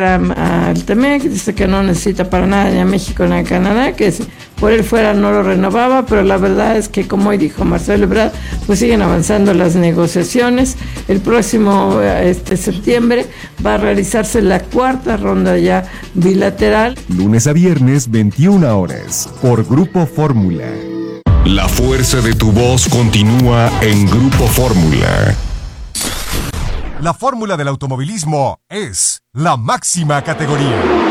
al TEMEC, dice que no necesita para nada ni a México ni a Canadá, que si por él fuera no lo renovaba, pero la verdad es que, como hoy dijo Marcelo Ebrard, pues siguen avanzando las negociaciones. El próximo septiembre va a realizarse la cuarta ronda ya bilateral. Lunes a viernes, 21 horas, por Grupo Fórmula. La fuerza de tu voz continúa en Grupo Fórmula. La fórmula del automovilismo es la máxima categoría.